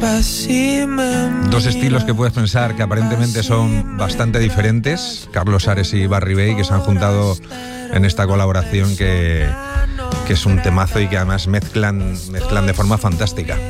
Dos estilos que puedes pensar que aparentemente son bastante diferentes, Carlos Ares y Barry Bay, que se han juntado en esta colaboración que es un temazo y que además mezclan de forma fantástica.